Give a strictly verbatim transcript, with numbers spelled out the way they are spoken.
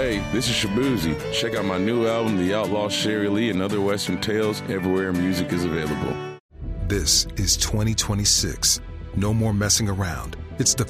Hey, this is Shabuzi. Check out my new album, The Outlaw Sherry Lee and Other Western Tales, everywhere music is available. This is twenty twenty-six. No more messing around. It's the